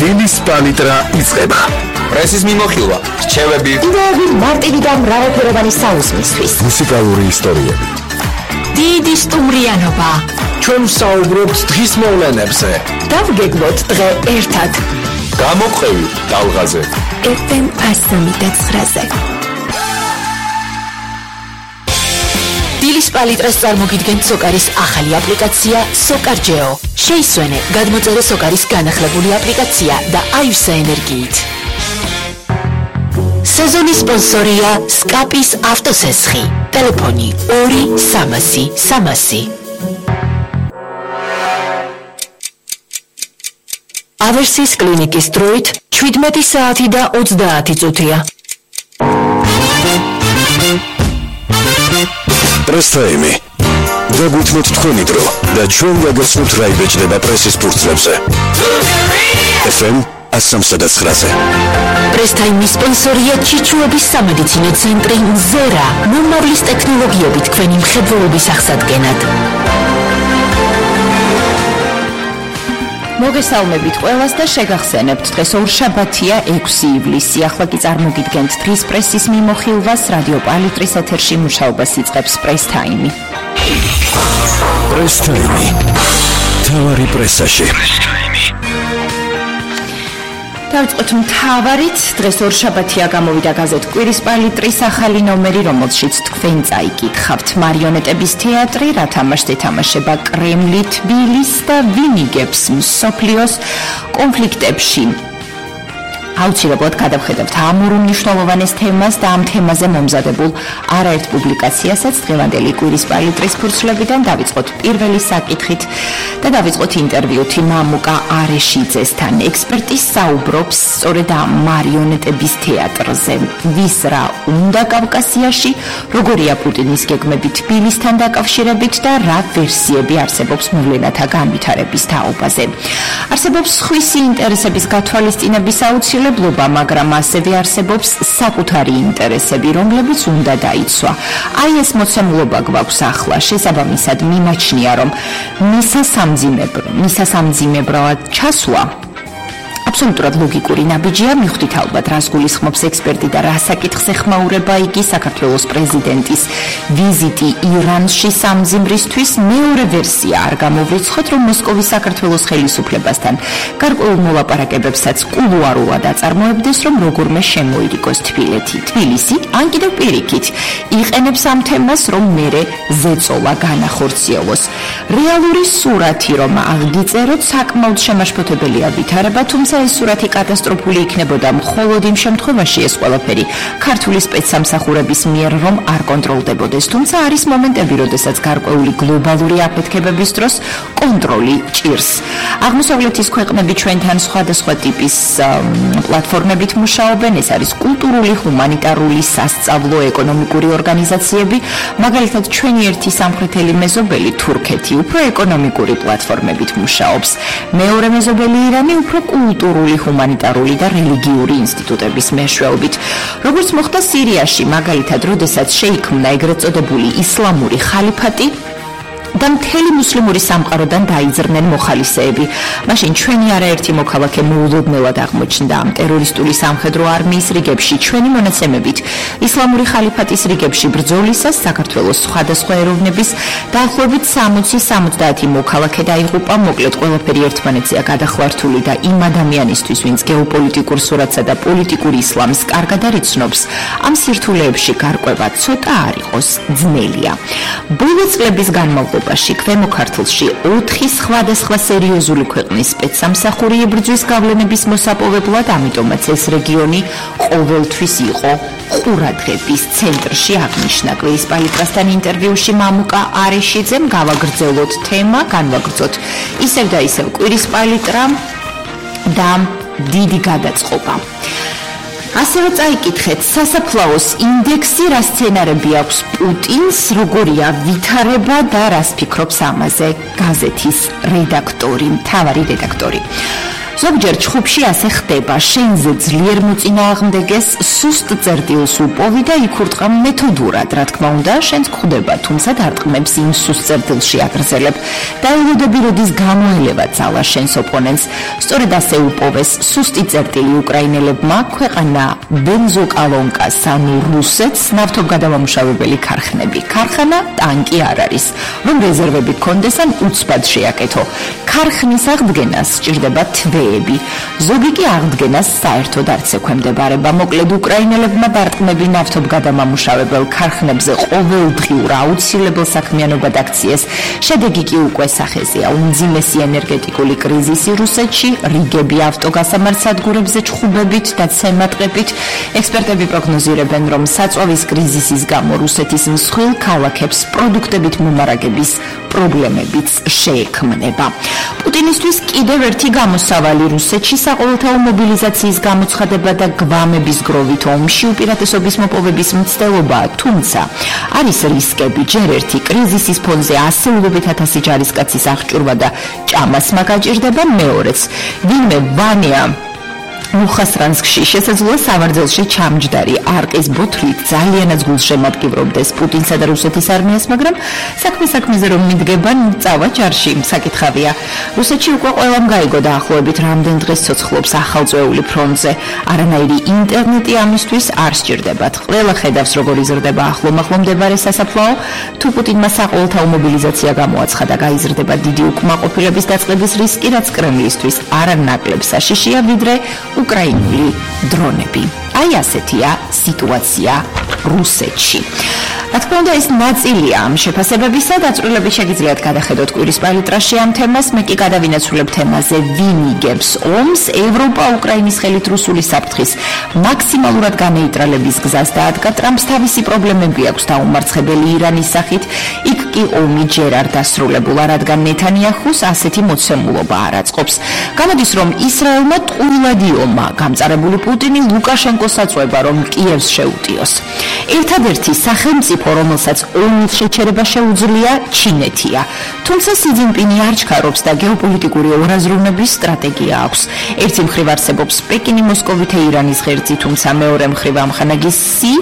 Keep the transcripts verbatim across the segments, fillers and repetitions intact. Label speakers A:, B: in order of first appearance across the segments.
A: დილის პალიტრა იწყება.
B: პრესის მიმოხილვა, რჩევები,
C: იდეები მარტივი და მრავალფეროვანი საუზმისთვის.
A: მუსიკალური ისტორიები.
C: დიდი სტუმრიანობა.
A: ჩვენ ვსაუბრობთ დღის მოვლენებზე.
C: დავგეგმოთ დღე ერთად.
B: გამოყევი ტალღაზე.
C: ეფ ემ ასმი და ცხრაზე. დილის პალიტრას წარმოგიდგენთ სოკარის ახალი აპლიკაცია სოკარჯეო. შეისვენე, გადმოწერე სოკარის განახლებული აპლიკაცია და აივსე ენერგიით. სეზონის სპონსორია სკაპის ავტოსესხი. ტელეფონი ორი სამასი სამასი. ავერსის კლინიკის დროით შვიდმეტი საათი და ოცდაათი წუთია.
A: პრესტაიმი. დაგვითმოთ თქვენი დრო და ჩვენ გაგაცნობთ რა იბეჭდება პრესის ფურცლებზე. ეფ ემ ასი და ცხრაზე.
C: პრესტაიმის სპონსორია ჩიჩუების სამედიცინო ცენტრი ზერა. მომავლის ტექნოლოგიებით თქვენი მხედველობის აღსადგენად. მოგესალმებით ყველას და შეგახსენებთ დღეს ორშაბათია ექვსი ივლისი. ახლა კი წარმოგიდგენთ დღის პრესის მიმოხილვას. რადიო პალიტრის ეთერში მუშაობას იწყებს პრესტაიმი.
A: პრესტაიმი. თავარი პრესაში.
C: დავიწყოთ მთავარით. დღეს ორშაბათია გამოვიდა გაზეთ კვირის პალიტრის ახალი ნომერი, რომელშიც თქვენ წაიკითხავთ მარიონეტების თეატრი, რა თამაშს ეთამაშება კრემლი თბილის და ვინ იგებს მსოფლიოს კონფლიქტებში. აუცილებლად გადავხედავთ ამ ორ მნიშვნელოვანეს თემას და ამ თემაზე მომზადებულ არაერთ პუბლიკაციასაც დღევანდელი კვირის პალიტრის ფურცლებიდან. დავიწყოთ პირველი საკითხით და დავიწყოთ ინტერვიუთი მამუკა არეშიძესთან. ექსპერტი საუბრობს სწორედ ამ მარიონეტების თეატრზე. ვის რა უნდა კავკასიაში, როგორია პუტინის გეგმები თბილისთან დაკავშირებით და რა ვერსიები არსებობს მოვლენათა განვითარების თაობაზე. არსებობს სხვისი ინტერესების გათვალისწინების აუცილებლობა, მაგრამ ასევე არსებობს საკუთარი ინტერესები, რომლებიც უნდა დაიცვა. აი ეს მოცემულობა გვაქვს ახლა. შესაბამისად მიმაჩნია, რომ მისასამძიმებრო, მისასამძიმებლად ჩასვლა აბსოლუტურად ლოგიკური ნაბიჯია. მიხვდით ალბათ, რას გულისხმობს ექსპერტი და რა საკითხზე ხმაურება იგი. საქართველოს პრეზიდენტის ვიზიტი ირანში სამძიმრისთვის. მეორე ვერსია არ გამოვრიცხოთ, რომ მოსკოვის საქართველოს ხელისუფლებასთან გარკვეულ მოლაპარაკებებსაც კულუარულად აწარმოებდეს, რომ როგორმე შემოირიგოს თბილეთი. თბილისი, ან კიდევ პირიქით, იყენებს ამ თემას, რომ მერე ზეწოლა განახორციელოს. რეალური სურათი, რომ აღგიწეროთ, საკმაოდ შემაშფოთებელია ვითარება, თუმცა ეს სურათი კატასტროფული იქნებოდა მხოლოდ იმ შემთხვევაში ეს ყველაფერი ქართული სპეცსამსახურების მიერ რომ არ კონტროლდებოდეს. თუმცა არის მომენტები, როდესაც გარკვეული გლობალური აფეთქებების დროს კონტროლი ჭირს. აღმოსავლეთის ქვეყნები ჩვენთან სხვადასხვა ტიპის პლატფორმებით მუშაობენ. ეს არის კულტურული, ჰუმანიტარული, სასწავლო, ეკონომიკური ორგანიზაციები. მაგალითად, ჩვენი ერთი სამხრეთელი მეზობელი თურქეთი უფრო ეკონომიკური პლატფორმებით მუშაობს. მეორე მეზობელი ირანი უფრო კულტურული, ჰუმანიტარული და რელიგიური ინსტიტუტების მეშვეობით. როგორც მოხდა სირიაში, მაგალითად, როდესაც შეიქმნა ეგრეთ წოდებული ისლამური ხალიფატი და მთელი მუსლიმური სამყაროდან დაიძრნენ მოხალისეები. მაშინ ჩვენი არაერთი მოქალაქე მოულოდნელად აღმოჩნდა ამ ტერორისტული სამხედრო არმიის რიგებში. ჩვენი მონაცემებით ისლამური ხალიფატის რიგებში ბრძოლისას საქართველოს სხვადასხვა ეროვნების დაახლოებით სამოცი სამოცდაათი მოქალაქე დაიღუპა. მოკლედ ყველაფერი ერთმანეთზეა გადახვართული და იმ ადამიანისთვის, ვინც გეოპოლიტიკურ სურათსა და პოლიტიკურ ისლამს კარგად არ იცნობს, ამ სირთულეებში გარკვევა ცოტა არ იყოს ძნელია. ბოლო წლების განმავლობაში ქვემო ქართლში ოთხი სხვადასხვა სერიოზული ქვეყნის სპეცსამსახური იბრძვის გავლენების მოსაპოვებლად, ამიტომაც ეს რეგიონი ყოველთვის იყო ყურადღების ცენტრში აღნიშნა. კვირის პალიტრასთან ინტერვიუში მამუკა არეშიძემ გავაგრძელოთ თემა, განვაგრძოთ ისევ და ისევ კვირის პალიტრა და დიდი გადაწყობა. ასევე წაიკითხეთ სასაფლაოს ინდექსი, რა სცენარები აქვს პუტინს, როგორია ვითარება და რას ფიქრობს ამაზე გაზეთის რედაქტორი, მთავარი რედაქტორი. ზოგჯერ ჩხუბში ასე ხდება, შენზე ძლიერ მოწინააღმდეგეს სუსტ წერტილს უპოვი და იქურტყა მეთოდურად, რა თქმა უნდა, შენც გვხვდება, თუმცა დარტყმებს იმ სუსტ წერტილში აგრძელებ. დაელოდები, როდის გამოელევა ძალა შენს ოპონენტს. სწორედ ასე უპოვეს სუსტი წერტილი უკრაინელებმა ქვეყანა ბენზოკალონკას, ანუ რუსეთს, ნავთობგადამამუშავებელი ქარხნები. ქარხანა ტანკი არ არის, რომ რეზერვები გქონდეს ან უცბად შეაკეთო. ქარხნის აღდგენას სჭირდება თვეები. ზოგი კი აღდგენას საერთოდ არც ექვემდებარება. მოკლედ უკრაინელებმა დარტყმები ნავთობგადამამუშავებელ ქარხნებზე ყოველდღიურ აუცილებელ საქმიანობად აქციეს. შედეგი კი უკვე სახეზეა. უმძიმესი ენერგეტიკული კრიზისი რუსეთში, რიგები ავტოგასამართსადგურებზე ჩხუბებით და ცემატყებით. ექსპერტები პროგნოზირებენ, რომ საწვავის კრიზისის გამო რუსეთის მსხვილ ქალაქებს პროდუქტებით მომარაგების პრობლემებიც შეექმნება. პუტინისთვის კიდევ ერთი გამოსავალი რუსეთში საყოველთაო მობილიზაციის გამოცხადება და გვამების გროვით ომში უპირატესობის მოპოვების მცდელობაა, თუმცა არის რისკები, ჯერ ერთი კრიზისის ფონზე ასეულობით ათასი ჯარისკაცის აღჭურვა და ჭამას მაგაჭირდება, მეორეც ვინმე ვანია მუხასრანსკში შესაძლოა სამარძელში ჩამჯდარი არყის ბოთლით ძალიანაც გულშემატკივრობდეს პუტინსა და რუსეთის არმიას, მაგრამ საქმე საქმეზე რომ მიდგება, წავა ჯარში. საკითხავია, რუსეთში უკვე ყველამ გაიგო დაახლოებით რამდენ დღეს ცოცხლობს ახალწვეული ფრონტზე. არანაირი ინტერნეტი ამისთვის არ სჭირდებათ. ყველა ხედავს, როგორ იზრდება ახლომახლო მდებარე სასაფლაო. თუ პუტინმა საყოველთაო მობილიზაცია გამოაცხადა, გაიზრდება დიდი უკმაყოფილების დაწყების რისკი, რაც კრემლისთვის არანაკლებ საშიშია, ვიდრე უკრაინული დრონები. აი ასეთია სიტუაცია რუსეთში. რა თქმა უნდა, ეს ნაწილია ამ შეფასებებისა. დაწვრილებით შეგიძლიათ გადახედოთ კვირის პალიტრაში ამ თემას. მე კი გადავინაცვლებ თემაზე, ვინ იგებს ომს. ევროპა უკრაინის ხელით რუსული საფრთხის მაქსიმალურად განეიტრალების გზას დაადგა. ტრამპს თავისი პრობლემები აქვს დაუმარცხებელი ირანის სახით. იქ კი ომი ჯერ არ დასრულებულა, რადგან ნეთანიაჰუს ასეთი მოცემულობა არ აწყობს. გამოდის, რომ ისრაელმა ტყუილად იომა გამწარებული პუტინი ლუკაშენკოს აწვევა, რომ კიევს შეუტიოს. ერთადერთი სახელმწიფო, რომელსაც ომის შეჩერება შეუძლია, ჩინეთია. თუმცა სი ძინპინი არ ჩქარობს და გეოპოლიტიკური ორაზროვნების სტრატეგია აქვს. ერთი მხრივ არსებობს პეკინი მოსკოვით ირანის ღერძი, თუმცა მეორე მხრივ ამხანაგის სი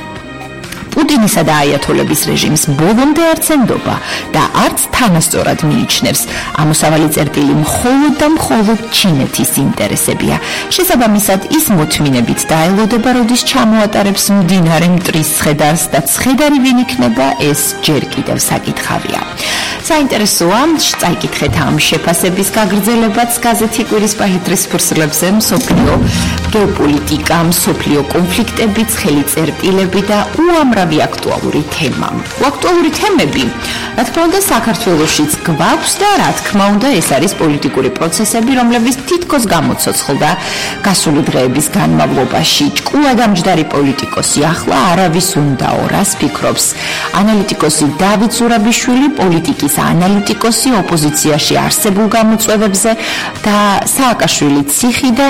C: პუტინისა და აიათოლების რეჟიმს ბოლომდე არც ენდობა და არც თანასწორად მიიჩნევს. ამოსავალი წერტილი მხოლოდ და მხოლოდ ჩინეთის ინტერესებია. შესაბამისად, ის მოთმინებით დაელოდება, როდის ჩამოატარებს მდინარე მტრის ცხედარს და ცხედარი ვინ იქნება, ეს ჯერ კიდევ საკითხავია. საინტერესოა, წაიკითხეთ ამ შეფასების გაგრძელებაც გაზეთი კვირის პალიატრის ფურცლებზე, მსოფლიო გეოპოლიტიკა, მსოფლიო კონფლიქტები, ცხელი წერტილები და უამრავი აქტუალური თემა. აქტუალური თემები, რა თქმა უნდა, საქართველოშიც გვაქვს და რა თქმა უნდა, ეს არის პოლიტიკური პროცესები, რომლებიც თითქოს გამოცოცხლდა გასული დღეების განმავლობაში. ჭკუადამჯდარი პოლიტიკოსი ახლა არავის უნდაო, რას ფიქრობს ანალიტიკოსი დავით ზურაბიშვილი, პოლიტიკის ანალიტიკოსი ოპოზიციაში არსებულ გამოწვევებზე და სააკაშვილი ციხიდან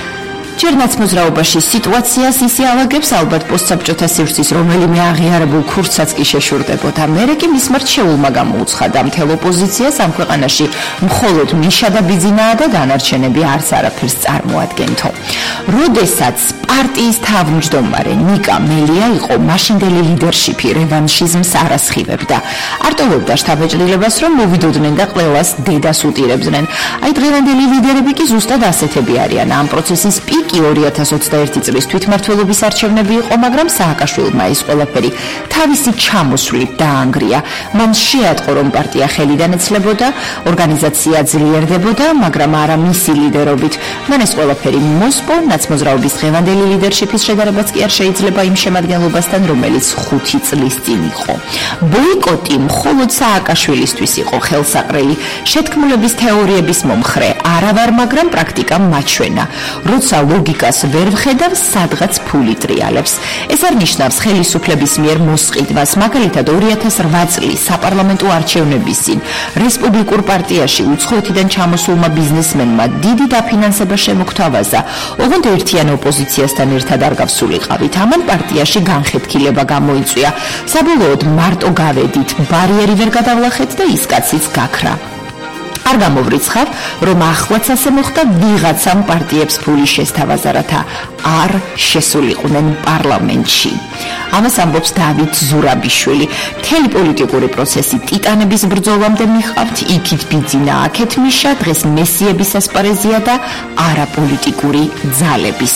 C: ჯერნაც მოძრაობაში სიტუაციას ისე ალაგებს, ალბათ პოსტსაბჭოთა სივრცის რომელიმე აღიარებულ ქურცსაც კი შეშურდებოდა. მერე კი მის მართ შეულმა გამოუცხადა მთელ ოპოზიციას ამ ქვეყანაში მხოლოდ მიშა და ბიძინაა და დანარჩენები არც არაფერს წარმოადგენთო. როდესაც პარტიის თავმჯდომარე ნიკა მელია იყო, მაშინდელი ლიდერშიპი რევანშიზმს არ ასხივებდა. არტოვებდა შთაბეჭდილებას, რომ მოვიდოდნენ და ყველას დედას უტირებდნენ. აი დღევანდელი ლიდერები კი ზუსტად ასეთები არიან. ამ პროცესის პიკი ორი ათას ოცდაერთი წლის თვითმმართველობის არჩევნები იყო, მაგრამ სააკაშვილმა ეს ყველაფერი თავისი ჩამოსვლით დაანგრია. მან შეატყო, რომ პარტია ხელიდან ეცლებოდა, ორგანიზაცია ძლიერდებოდა, მაგრამ არა მისი ლიდერობით. მან ეს ყველაფერი მოსპო, ნაცმოძრაობის დღევანდელი ლიდერშიპის შედარებაც კი არ შეიძლება იმ შემადგენლობასთან, რომელიც ხუთი წლის წინ იყო. ბოიკოტი მხოლოდ სააკაშვილისთვის იყო ხელსაყრელი, შეთქმულების თეორიების მომხრე არა ვარ, მაგრამ პრაქტიკა მაჩვენა. როცა ლოგიკას ვერ ვხედავ, სადღაც ფული ტრიალებს. ეს არ ნიშნავს ხელისუფლების მიერ მოსყიდვას. მაგალითად, ორი ათას რვა წლის საპარლამენტო არჩევნების წინ რესპუბლიკურ პარტიაში უცხოეთიდან ჩამოსულმა ბიზნესმენმა დიდი დაფინანსება შემოგთავაზა. ოღონდ ერთიან ოპოზიციასთან ერთად არ გავსულიყავით. ამან პარტიაში განხეთქილება გამოიწვია. საბოლოოდ მარტო გავედით, ბარიერი ვერ გადავლახეთ და ის კაციც გაქრა. არ გამოვრიცხავ, რომ ახლაც ასე მოხდა ვიღაცამ პარტიებს ფული შესთავაზა, რათა არ შესულიყვნენ პარლამენტში. ამას ამბობს დავით ზურაბიშვილი. მთელი პოლიტიკური პროცესი ტიტანების ბრძოლამდე მიყავთ, იქით ბიძინა, აქეთ მიშა, დღეს მესიების ასპარეზია და არაპოლიტიკური ძალების.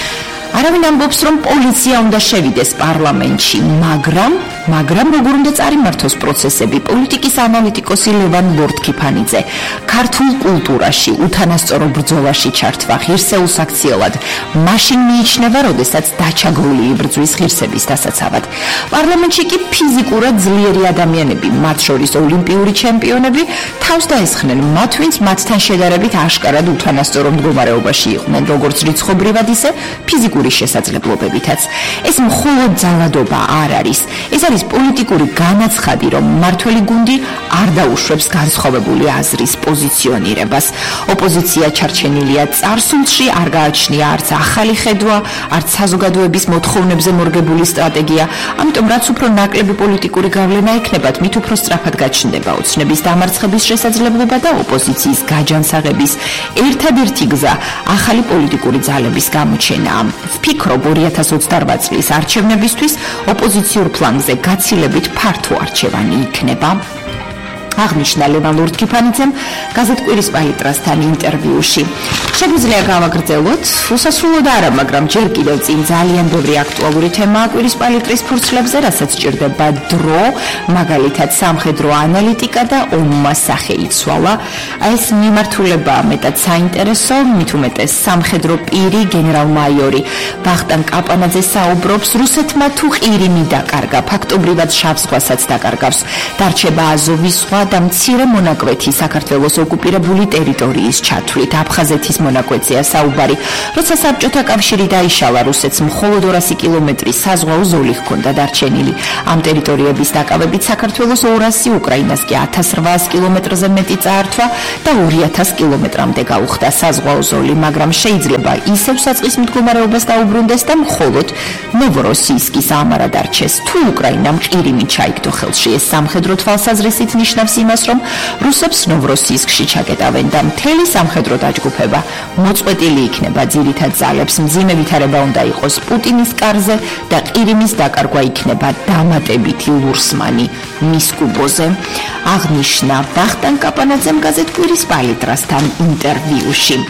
C: არავინ ამბობს, რომ პოლიცია უნდა შევიდეს პარლამენტში, მაგრამ მაგრამ როგორ უნდა წარიმართოს პროცესები. პოლიტიკის ანალიტიკოსი ლევან ლორთქიფანიძე ქართულ კულტურაში უთანასწორო ბრძოლაში ჩართვა ღირსეულს აქციელად მაშინ მიიჩნევა, როდესაც დაჩაგრული იბრძვის ღირსების დასაცავად. პარლამენტში კი ფიზიკურად ძლიერი ადამიანები, მათ შორის ოლიმპიური ჩემპიონები, თავს დაესხნენ მათ, ვინც მათთან შედარებით აშკარად უთანასწორო მდგომარეობაში იყვნენ, როგორც რიცხობრივად, ისე ფიზიკური შესაძლებლობებითაც. ეს მხოლოდ ძალადობა არ არის. ეს არის პოლიტიკური განაცხადი, რომ მმართველი გუნდი არ დაუშვებს განსხვავებული აზრის პოზიციონირებას. ოპოზიცია ჩარჩენილია წარსულში, არ გააჩნია არც ახალი ხედვა, არც საზოგადოების მოთხოვნებზე მორგებული სტრატეგია, ამიტომ რაც უფრო ნაკლები პოლიტიკური გავლენა ექნებათ, მით უფრო სწრაფად გაჩნდება ოცნების დამარცხების შესაძლებლობა და ოპოზიციის გაჯანსაღების ერთადერთი გზა ახალი პოლიტიკური ძალების გამოჩენაა. ვფიქრობ, ორი ათას ოცდაარბა წლის არჩევნებისთვის ოპოზიციურ ფლანგზე გაცილებით ფართო არჩევანი იქნება. აღნიშნა ლევან ლორთქიფანიძემ გაზეთ კვირის პალიტრასთან ინტერვიუში. შეგვიძლია გავაგრძელოთ, უსასრულოდ არა, მაგრამ ჯერ კიდევ წინ ძალიან ბევრი აქტუალური თემაა კვირის პალიტრის ფურცლებზე, რასაც სჭირდება დრო, მაგალითად სამხედრო ანალიტიკა და ომმა სახე იცვალა. ეს მიმართულება მეტად საინტერესო, მით უმეტეს სამხედრო პირი გენერალ-მაიორი ვახტანგ კაპანაძე საუბრობს, რუსეთმა თუ ყირიმი დაკარგა, ფაქტობრივად შავ ზღვასაც დაკარგავს. დარჩება აზოვის ზღვა და მცირე მონაკვეთი საქართველოს ოკუპირებული ტერიტორიის ჩათვლით. აფხაზეთის მონაკვეთზეა საუბარი. როცა საბჭოთა კავშირი დაიშალა, რუსეთს მხოლოდ ორასი კილომეტრი საზღვაო ზოლი ჰქონდა დარჩენილი. ამ ტერიტორიების დაკავებით საქართველოს ორასი, უკრაინას კი ათას რვაას კილომეტრზე მეტი წაართვა და ორი ათას კილომეტრამდე გაუხდა საზღვაო ზოლი, მაგრამ შეიძლება ისევ საწყის მდგომარეობას დაუბრუნდეს და მხოლოდ ნოვოროსიისკის ამარა დარჩეს. თუ უკრაინამ ყირიმი ჩაიგდო ხელში, ეს სამხედრო თვალსაზრისით ნიშნავს იმას, რომ რუსებს ნოვოროსიისკში ჩაკეტავენ და მთელი სამხედრო დაჯგუფება მოწყვეტილი იქნება ძირითად ძალებს. მძიმე ვითარება უნდა იყოს პუტინის კარზე და ყირიმის დაკარგვა იქნება დამატებითი ლურსმანი მის კუბოზე. აღნიშნა ვახტანგ კაპანაძემ გაზეთ კვირის პალიტრასთან ინტერვიუში.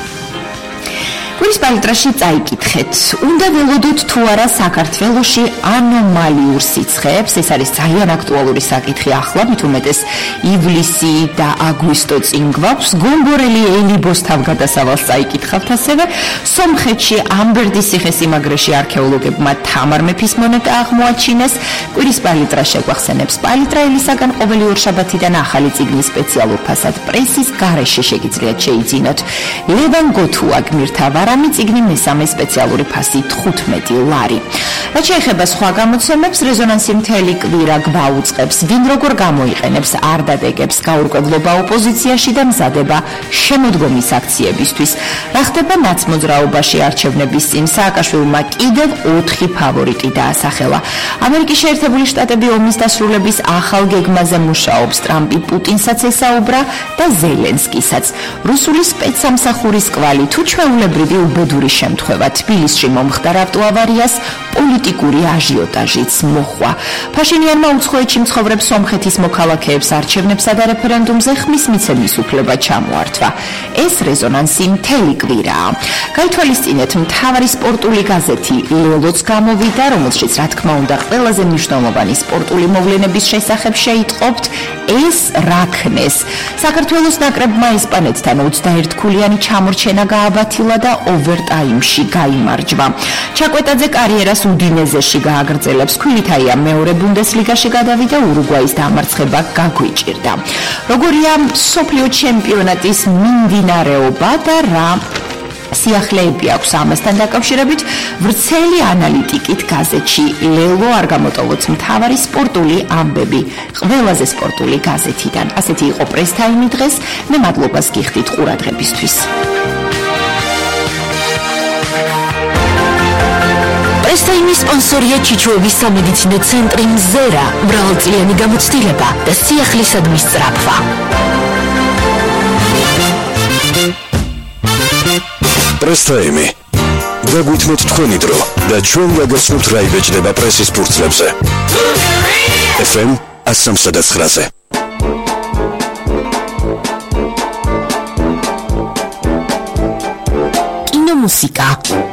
C: კვირის პალიტრაში წაიკითხეთ, უნდა ველოდოთ თუ არა საქართველოში ანომალიურ სიცხეებს. ეს არის ძალიან აქტუალური საკითხი ახლა, მით უმეტეს ივლისი და აგვისტო წინ გვაქვს. გომბორელი ელიბოს თავგადასავალს წაიკითხავთ ასევე. სომხეთში ამბერდის ციხესიმაგრეში არქეოლოგებმა თამარ მეფის მონეტა აღმოაჩინეს. კვირის პალიტრა შეგვახსენებს პალიტრა ელისაგან ყოველი ორშაბათიდან ახალი წიგნის სპეციალურ ფასად პრესის გარეშე შეგიძლიათ შეიძინოთ. ლევან გოთუა გმირთა ამი წიგნი მესამე სპეციალური ფასი თხუთმეტი ლარი. რაც შეეხება სხვა გამოცემებს, რეზონანსი მთელი კვირა გვაუწყებს, ვინ როგორ გამოიყენებს არ დადეკებს გაურკვევლობა ოპოზიციაში და მზადება შემოდგომის აქციებისთვის. რა ხდება ნაცმოძრაობაში არჩევნების წინ, სააკაშვილმა კიდევ ოთხი ფავორიტი დაასახელა. ამერიკის შეერთებული შტატები ომის დასრულების ახალ გეგმაზე მუშაობს, ტრამპი პუტინსაც ესაუბრა და ზელენსკისაც. რუსული სპეცსამსახურის კვალი თუ ჩვეულებრივი უბედური შემთხვევა თბილისში მომხდარ ავტოავარიას პოლიტიკური აჟიოტაჟიც მოხვა. ფაშინიანმა უცხოეთში მცხოვრებ სომხეთის მოქალაქეებს არჩევნებსა და რეფერენდუმზე ხმის მიცემის უფლება ჩამოართვა. ეს რეზონანსი მთელი კვირაა. გაითვალისწინეთ, მთავარი სპორტული გაზეთი ლელოც გამოვიდა, რომელშიც რა თქმა უნდა ყველაზე მნიშვნელოვანი სპორტული მოვლენების შესახებ შეიტყობთ. ეს რაქნეს. საქართველოს ნაკრებმა ესპანეთთან ოცდაერთქულიანი ჩამორჩენა გააბათილა და ოვერტაიმში გაიმარჯვა. ჩაკვეტაძე კარიერას უდინეზეში გააგრძელებს. ქვილითაია მეორე ბუნდესლიგაში გადავიდა, ურუგვაის დამარცხება გაგვიჭირდა. როგორია მსოფლიო ჩემპიონატის მიმდინარეობა და რა სიახლეები აქვს ამასთან დაკავშირებით, ვრცელი ანალიტიკით გაზეთში ლელო არ გამოტოვოთ მთავარი სპორტული ამბები ყველაზე სპორტული გაზეთიდან. ასეთი იყო პრესტაიმი დღეს. მე მადლობას გიხდით ყურადღებისთვის. პრესტაიმის სპონსორია ჩიჩოების სამედიცინო ცენტრი მზერა, მრავალწლიანი გამოცდილება და სიახლისადმის სწრაფვა.
A: Press Time. Dagwitmot თქვენი დრო და ჩვენ გაგაცნობთ რა იბეჭდება პრესის ფურცლებზე. ეფ ემ one oh three ზე.
C: კინომუსიკა